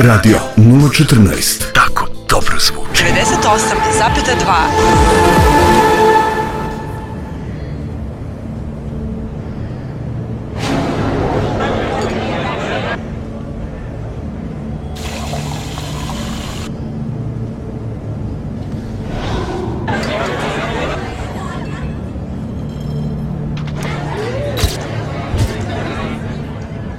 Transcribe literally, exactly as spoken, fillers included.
Radio nula četrnaest. Tako dobro zvuči. devedeset osam zarez dva